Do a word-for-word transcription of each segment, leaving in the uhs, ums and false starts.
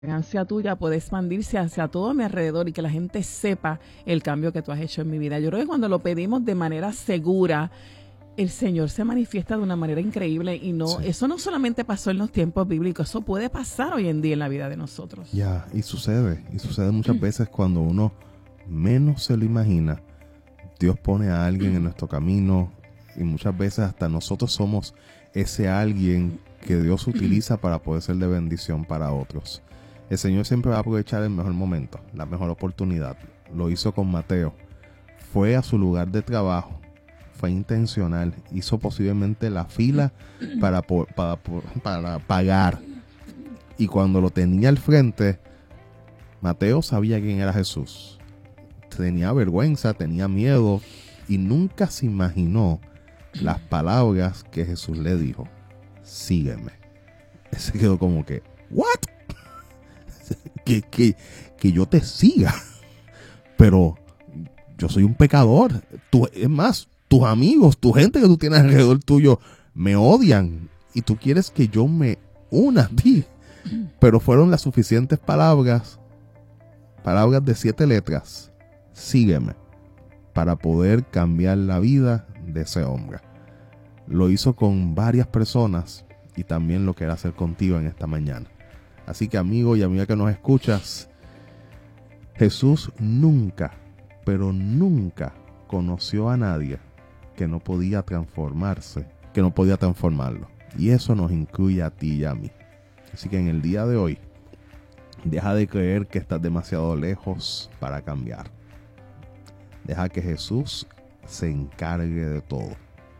fragancia tuya puede expandirse hacia todo mi alrededor y que la gente sepa el cambio que tú has hecho en mi vida. Yo creo que cuando lo pedimos de manera segura, el Señor se manifiesta de una manera increíble y no, sí. Eso no solamente pasó en los tiempos bíblicos, eso puede pasar hoy en día en la vida de nosotros. Ya, y sucede, y sucede muchas veces cuando uno menos se lo imagina. Dios pone a alguien en nuestro camino y muchas veces hasta nosotros somos ese alguien que Dios utiliza para poder ser de bendición para otros. El Señor siempre va a aprovechar el mejor momento, la mejor oportunidad. Lo hizo con Mateo. Fue a su lugar de trabajo. Fue intencional. Hizo posiblemente la fila para, para, para pagar. Y cuando lo tenía al frente, Mateo sabía quién era Jesús. Tenía vergüenza, tenía miedo y nunca se imaginó las palabras que Jesús le dijo. Sígueme. Él se quedó como que, ¿what? Que, que, que yo te siga, pero yo soy un pecador. Tú, es más, tus amigos, tu gente que tú tienes alrededor tuyo me odian y tú quieres que yo me una a ti. Pero fueron las suficientes palabras, palabras de siete letras, sígueme, para poder cambiar la vida de ese hombre. Lo hizo con varias personas y también lo quiere hacer contigo en esta mañana. Así que amigo y amiga que nos escuchas, Jesús nunca, pero nunca conoció a nadie que no podía transformarse, que no podía transformarlo. Y eso nos incluye a ti y a mí. Así que en el día de hoy, deja de creer que estás demasiado lejos para cambiar. Deja que Jesús se encargue de todo.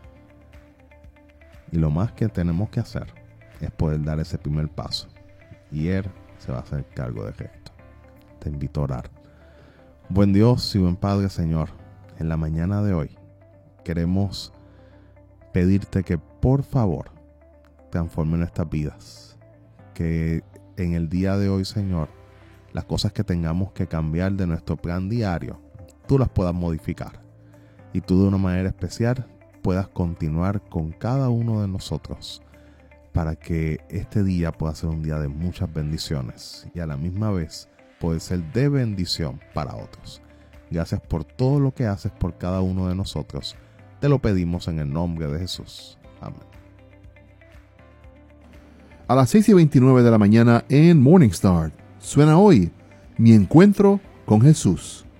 Y lo más que tenemos que hacer es poder dar ese primer paso. Y Él se va a hacer cargo de esto. Te invito a orar. Buen Dios y buen Padre, Señor, en la mañana de hoy queremos pedirte que por favor transforme nuestras vidas. Que en el día de hoy, Señor, las cosas que tengamos que cambiar de nuestro plan diario, tú las puedas modificar. Y tú de una manera especial puedas continuar con cada uno de nosotros, para que este día pueda ser un día de muchas bendiciones y a la misma vez poder ser de bendición para otros. Gracias por todo lo que haces por cada uno de nosotros. Te lo pedimos en el nombre de Jesús. Amén. A las seis y veintinueve de la mañana en Morning Star suena hoy Mi Encuentro con Jesús.